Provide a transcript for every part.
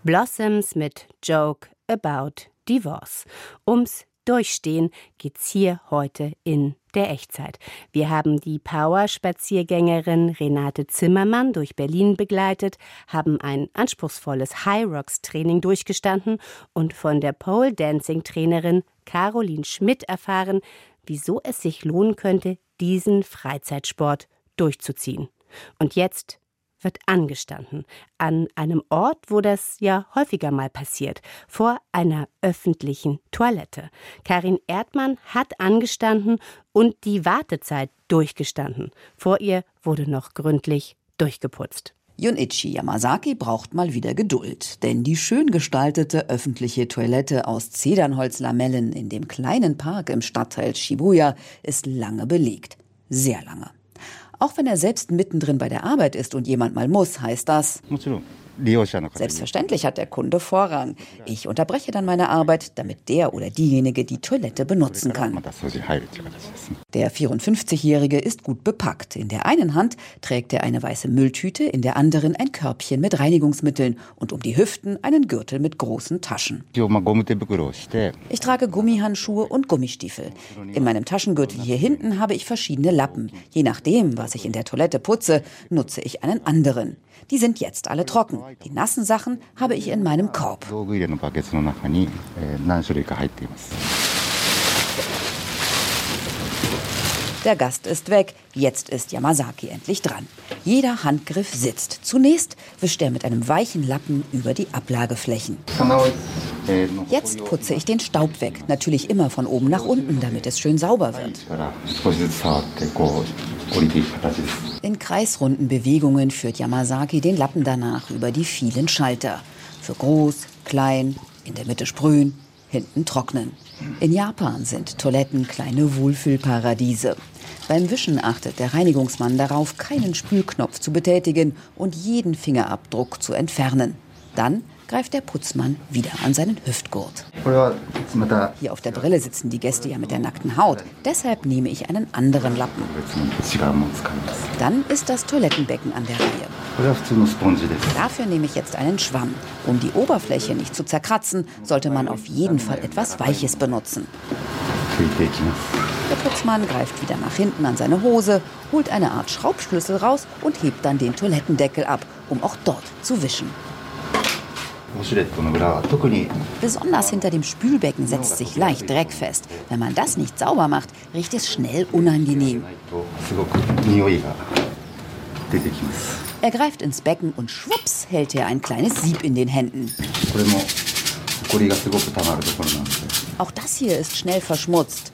Blossoms mit Joke About Divorce. Ums Durchstehen geht's hier heute in der Echtzeit. Wir haben die Power-Spaziergängerin Renate Zimmermann durch Berlin begleitet, haben ein anspruchsvolles High-Rocks-Training durchgestanden und von der Pole-Dancing-Trainerin Caroline Schmidt erfahren, wieso es sich lohnen könnte, diesen Freizeitsport durchzuziehen. Und jetzt wird angestanden, an einem Ort, wo das ja häufiger mal passiert, vor einer öffentlichen Toilette. Karin Erdmann hat angestanden und die Wartezeit durchgestanden. Vor ihr wurde noch gründlich durchgeputzt. Junichi Yamazaki braucht mal wieder Geduld, denn die schön gestaltete öffentliche Toilette aus Zedernholzlamellen in dem kleinen Park im Stadtteil Shibuya ist lange belegt. Sehr lange. Auch wenn er selbst mittendrin bei der Arbeit ist und jemand mal muss, heißt das: Selbstverständlich hat der Kunde Vorrang. Ich unterbreche dann meine Arbeit, damit der oder diejenige die Toilette benutzen kann. Der 54-Jährige ist gut bepackt. In der einen Hand trägt er eine weiße Mülltüte, in der anderen ein Körbchen mit Reinigungsmitteln und um die Hüften einen Gürtel mit großen Taschen. Ich trage Gummihandschuhe und Gummistiefel. In meinem Taschengürtel hier hinten habe ich verschiedene Lappen. Je nachdem, was ich in der Toilette putze, nutze ich einen anderen. Die sind jetzt alle trocken. Die nassen Sachen habe ich in meinem Korb. Der Gast ist weg. Jetzt ist Yamazaki endlich dran. Jeder Handgriff sitzt. Zunächst wischt er mit einem weichen Lappen über die Ablageflächen. Jetzt putze ich den Staub weg. Natürlich immer von oben nach unten, damit es schön sauber wird. In kreisrunden Bewegungen führt Yamazaki den Lappen danach über die vielen Schalter. Für groß, klein, in der Mitte sprühen, hinten trocknen. In Japan sind Toiletten kleine Wohlfühlparadiese. Beim Wischen achtet der Reinigungsmann darauf, keinen Spülknopf zu betätigen und jeden Fingerabdruck zu entfernen. Dann greift der Putzmann wieder an seinen Hüftgurt. Hier auf der Brille sitzen die Gäste ja mit der nackten Haut. Deshalb nehme ich einen anderen Lappen. Dann ist das Toilettenbecken an der Reihe. Dafür nehme ich jetzt einen Schwamm. Um die Oberfläche nicht zu zerkratzen, sollte man auf jeden Fall etwas Weiches benutzen. Der Putzmann greift wieder nach hinten an seine Hose, holt eine Art Schraubschlüssel raus und hebt dann den Toilettendeckel ab, um auch dort zu wischen. Besonders hinter dem Spülbecken setzt sich leicht Dreck fest. Wenn man das nicht sauber macht, riecht es schnell unangenehm. Er greift ins Becken und schwupps hält er ein kleines Sieb in den Händen. Auch das hier ist schnell verschmutzt.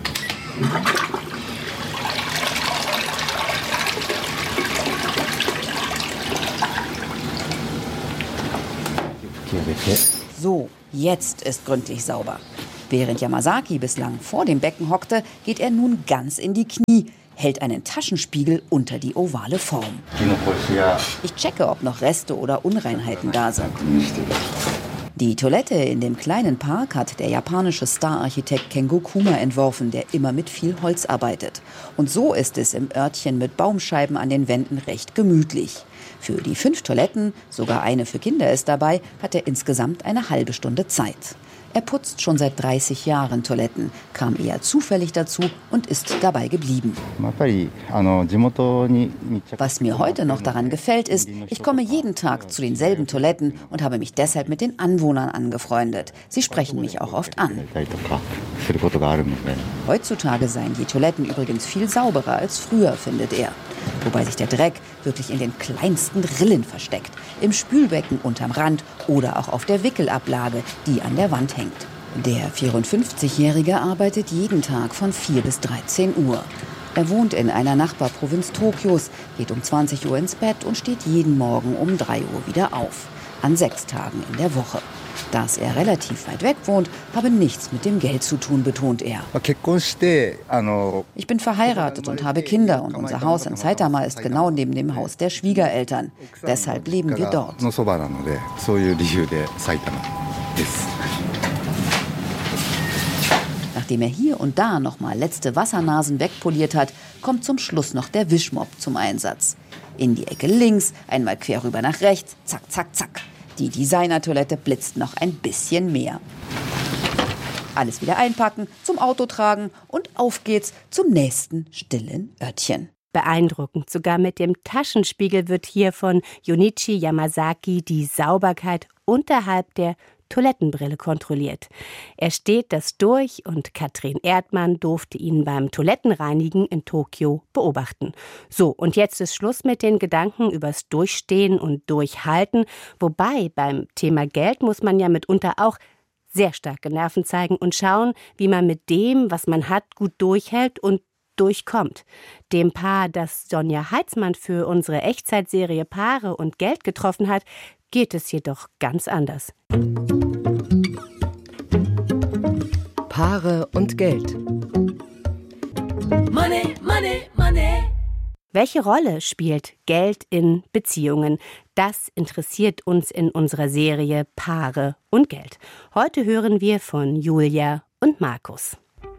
So, jetzt ist gründlich sauber. Während Yamazaki bislang vor dem Becken hockte, geht er nun ganz in die Knie, hält einen Taschenspiegel unter die ovale Form. Ich checke, ob noch Reste oder Unreinheiten da sind. Die Toilette in dem kleinen Park hat der japanische Star-Architekt Kengo Kuma entworfen, der immer mit viel Holz arbeitet. Und so ist es im Örtchen mit Baumscheiben an den Wänden recht gemütlich. Für die 5 Toiletten, sogar eine für Kinder ist dabei, hat er insgesamt eine halbe Stunde Zeit. Er putzt schon seit 30 Jahren Toiletten, kam eher zufällig dazu und ist dabei geblieben. Was mir heute noch daran gefällt, ist, ich komme jeden Tag zu denselben Toiletten und habe mich deshalb mit den Anwohnern angefreundet. Sie sprechen mich auch oft an. Heutzutage seien die Toiletten übrigens viel sauberer als früher, findet er. Wobei sich der Dreck wirklich in den kleinsten Rillen versteckt. Im Spülbecken unterm Rand oder auch auf der Wickelablage, die an der Wand hängt. Der 54-Jährige arbeitet jeden Tag von 4 bis 13 Uhr. Er wohnt in einer Nachbarprovinz Tokios, geht um 20 Uhr ins Bett und steht jeden Morgen um 3 Uhr wieder auf. An 6 Tagen in der Woche. Dass er relativ weit weg wohnt, habe nichts mit dem Geld zu tun, betont er. Ich bin verheiratet und habe Kinder und unser Haus in Saitama ist genau neben dem Haus der Schwiegereltern. Deshalb leben wir dort. Nachdem er hier und da noch mal letzte Wassernasen wegpoliert hat, kommt zum Schluss noch der Wischmopp zum Einsatz. In die Ecke links, einmal quer rüber nach rechts, zack, zack, zack. Die Designer-Toilette blitzt noch ein bisschen mehr. Alles wieder einpacken, zum Auto tragen und auf geht's zum nächsten stillen Örtchen. Beeindruckend, sogar mit dem Taschenspiegel wird hier von Junichi Yamazaki die Sauberkeit unterhalb der Toilettenbrille kontrolliert. Er steht das durch und Katrin Erdmann durfte ihn beim Toilettenreinigen in Tokio beobachten. So, und jetzt ist Schluss mit den Gedanken übers Durchstehen und Durchhalten. Wobei beim Thema Geld muss man ja mitunter auch sehr starke Nerven zeigen und schauen, wie man mit dem, was man hat, gut durchhält und durchkommt. Dem Paar, das Sonja Heitzmann für unsere Echtzeitserie Paare und Geld getroffen hat, geht es jedoch ganz anders. Paare und Geld. Money, money, money. Welche Rolle spielt Geld in Beziehungen? Das interessiert uns in unserer Serie Paare und Geld. Heute hören wir von Julia und Markus.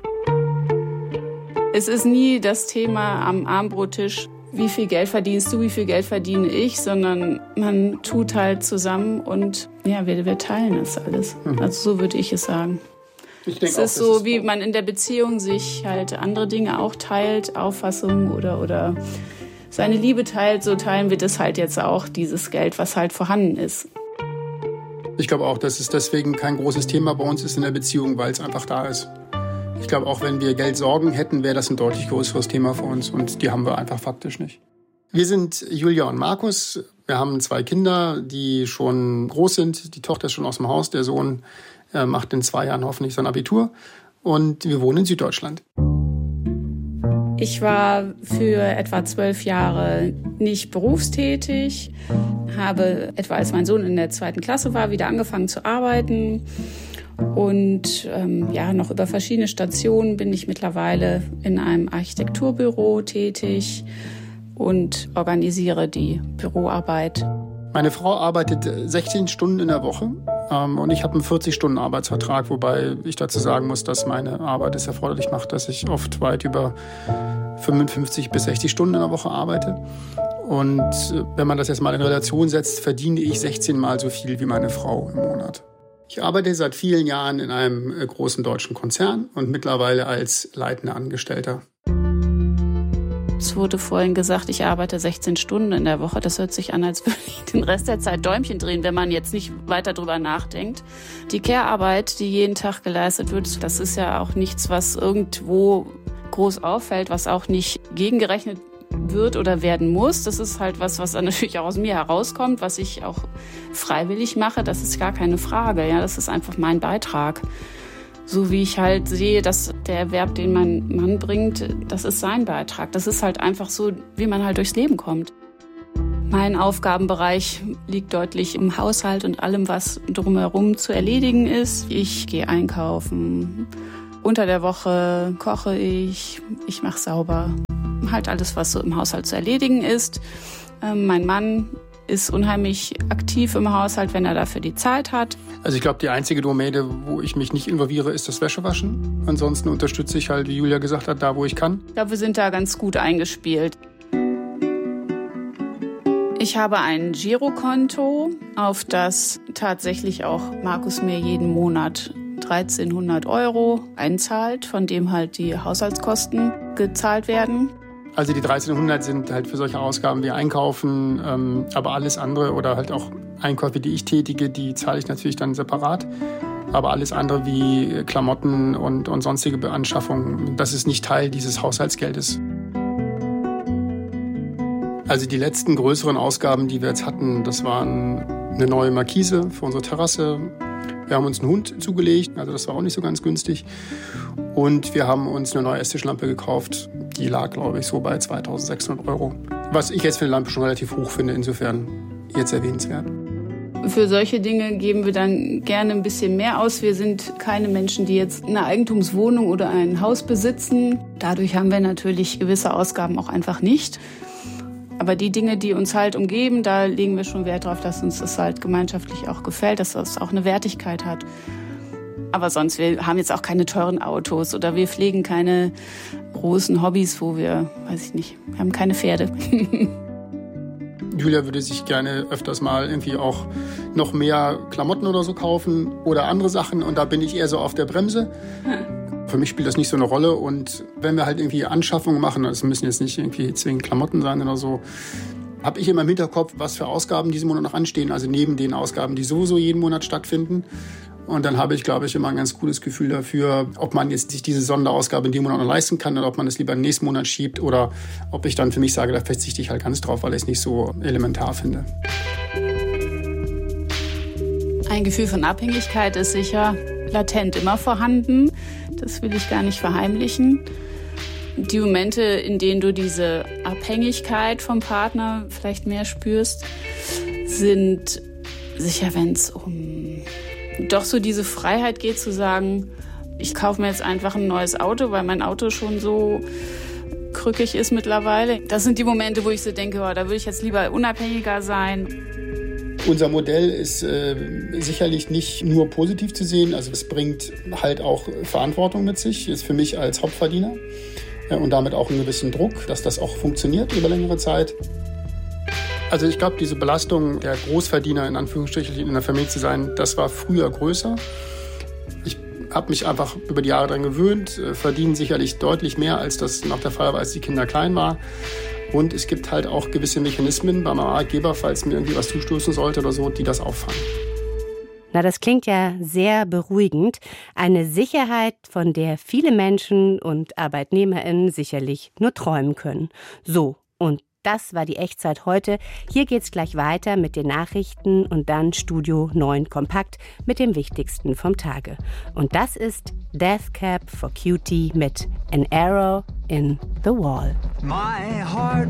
Es ist nie das Thema am Abendbrottisch, wie viel Geld verdienst du, wie viel Geld verdiene ich, sondern man tut halt zusammen und ja, wir teilen das alles. Also so würde ich es sagen. Es ist so, wie man in der Beziehung sich halt andere Dinge auch teilt, Auffassungen oder seine Liebe teilt, so teilen wir das halt jetzt auch, dieses Geld, was halt vorhanden ist. Ich glaube auch, dass es deswegen kein großes Thema bei uns ist in der Beziehung, weil es einfach da ist. Ich glaube, auch wenn wir Geldsorgen hätten, wäre das ein deutlich größeres Thema für uns und die haben wir einfach faktisch nicht. Wir sind Julia und Markus. Wir haben 2 Kinder, die schon groß sind. Die Tochter ist schon aus dem Haus, der Sohn macht in 2 Jahren hoffentlich sein Abitur und wir wohnen in Süddeutschland. Ich war für etwa 12 Jahre nicht berufstätig, habe etwa als mein Sohn in der 2. Klasse war, wieder angefangen zu arbeiten. Und noch über verschiedene Stationen bin ich mittlerweile in einem Architekturbüro tätig und organisiere die Büroarbeit. Meine Frau arbeitet 16 Stunden in der Woche und ich habe einen 40-Stunden-Arbeitsvertrag, wobei ich dazu sagen muss, dass meine Arbeit es erforderlich macht, dass ich oft weit über 55 bis 60 Stunden in der Woche arbeite. Und wenn man das jetzt mal in Relation setzt, verdiene ich 16 Mal so viel wie meine Frau im Monat. Ich arbeite seit vielen Jahren in einem großen deutschen Konzern und mittlerweile als leitender Angestellter. Es wurde vorhin gesagt, ich arbeite 16 Stunden in der Woche. Das hört sich an, als würde ich den Rest der Zeit Däumchen drehen, wenn man jetzt nicht weiter drüber nachdenkt. Die Care-Arbeit, die jeden Tag geleistet wird, das ist ja auch nichts, was irgendwo groß auffällt, was auch nicht gegengerechnet wird oder werden muss. Das ist halt was natürlich auch aus mir herauskommt, was ich auch freiwillig mache. Das ist gar keine Frage. Ja, das ist einfach mein Beitrag. So wie ich halt sehe, dass der Erwerb, den mein Mann bringt, das ist sein Beitrag. Das ist halt einfach so, wie man halt durchs Leben kommt. Mein Aufgabenbereich liegt deutlich im Haushalt und allem, was drumherum zu erledigen ist. Ich gehe einkaufen. Unter der Woche koche ich mache sauber. Halt alles, was so im Haushalt zu erledigen ist. Mein Mann ist unheimlich aktiv im Haushalt, wenn er dafür die Zeit hat. Also ich glaube, die einzige Domäne, wo ich mich nicht involviere, ist das Wäschewaschen. Ansonsten unterstütze ich halt, wie Julia gesagt hat, da, wo ich kann. Ich glaube, wir sind da ganz gut eingespielt. Ich habe ein Girokonto, auf das tatsächlich auch Markus mir jeden Monat 1.300 € einzahlt, von dem halt die Haushaltskosten gezahlt werden. Also die 1.300 sind halt für solche Ausgaben wie Einkaufen, aber alles andere oder halt auch Einkäufe, die ich tätige, die zahle ich natürlich dann separat. Aber alles andere wie Klamotten und sonstige Beanschaffungen, das ist nicht Teil dieses Haushaltsgeldes. Also die letzten größeren Ausgaben, die wir jetzt hatten, das waren eine neue Markise für unsere Terrasse. Wir haben uns einen Hund zugelegt, also das war auch nicht so ganz günstig. Und wir haben uns eine neue Esstischlampe gekauft. Die lag, glaube ich, so bei 2.600 €. Was ich jetzt für eine Lampe schon relativ hoch finde, insofern jetzt erwähnenswert. Für solche Dinge geben wir dann gerne ein bisschen mehr aus. Wir sind keine Menschen, die jetzt eine Eigentumswohnung oder ein Haus besitzen. Dadurch haben wir natürlich gewisse Ausgaben auch einfach nicht. Aber die Dinge, die uns halt umgeben, da legen wir schon Wert drauf, dass uns das halt gemeinschaftlich auch gefällt, dass das auch eine Wertigkeit hat. Aber sonst, wir haben jetzt auch keine teuren Autos oder wir pflegen keine großen Hobbys, wo wir, weiß ich nicht, wir haben keine Pferde. Julia würde sich gerne öfters mal irgendwie auch noch mehr Klamotten oder so kaufen oder andere Sachen. Und da bin ich eher so auf der Bremse. Für mich spielt das nicht so eine Rolle. Und wenn wir halt irgendwie Anschaffungen machen, das müssen jetzt nicht irgendwie zwingend Klamotten sein oder so, habe ich immer im Hinterkopf, was für Ausgaben diesen Monat noch anstehen. Also neben den Ausgaben, die sowieso jeden Monat stattfinden. Und dann habe ich, glaube ich, immer ein ganz gutes Gefühl dafür, ob man jetzt sich diese Sonderausgabe in dem Monat noch leisten kann oder ob man es lieber in den nächsten Monat schiebt oder ob ich dann für mich sage, da verzichte ich halt ganz drauf, weil ich es nicht so elementar finde. Ein Gefühl von Abhängigkeit ist sicher latent immer vorhanden. Das will ich gar nicht verheimlichen. Die Momente, in denen du diese Abhängigkeit vom Partner vielleicht mehr spürst, sind sicher, wenn es um doch so diese Freiheit geht, zu sagen, ich kaufe mir jetzt einfach ein neues Auto, weil mein Auto schon so krückig ist mittlerweile. Das sind die Momente, wo ich so denke, da würde ich jetzt lieber unabhängiger sein. Unser Modell ist sicherlich nicht nur positiv zu sehen. Also es bringt halt auch Verantwortung mit sich, ist für mich als Hauptverdiener und damit auch einen gewissen Druck, dass das auch funktioniert über längere Zeit. Also ich glaube, diese Belastung der Großverdiener in Anführungsstrichen in der Familie zu sein, das war früher größer. Ich habe mich einfach über die Jahre daran gewöhnt, verdienen sicherlich deutlich mehr, als das noch der Fall war, als die Kinder klein waren. Und es gibt halt auch gewisse Mechanismen beim Arbeitgeber, falls mir irgendwie was zustoßen sollte oder so, die das auffangen. Na, das klingt ja sehr beruhigend. Eine Sicherheit, von der viele Menschen und ArbeitnehmerInnen sicherlich nur träumen können. So, und das war die Echtzeit heute. Hier geht's gleich weiter mit den Nachrichten und dann Studio 9 Kompakt mit dem Wichtigsten vom Tage. Und das ist Death Cab for Cutie mit An Arrow in the Wall. My heart